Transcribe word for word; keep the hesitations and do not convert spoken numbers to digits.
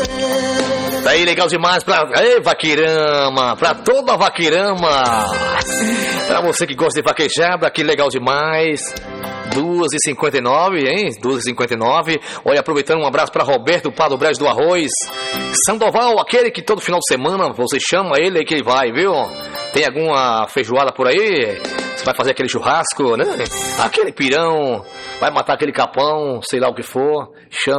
Tá aí, legal demais pra... Ei, Vaqueirama, pra toda a Vaqueirama. Pra você que gosta de vaquejada, que legal demais. duas e cinquenta e nove, hein? duas e cinquenta e nove. Olha, aproveitando, um abraço pra Roberto, o Padre Brejo do Arroz. Sandoval, aquele que todo final de semana você chama ele aí que ele vai, viu? Tem alguma feijoada por aí? Você vai fazer aquele churrasco, né? Aquele pirão, vai matar aquele capão, sei lá o que for. Chama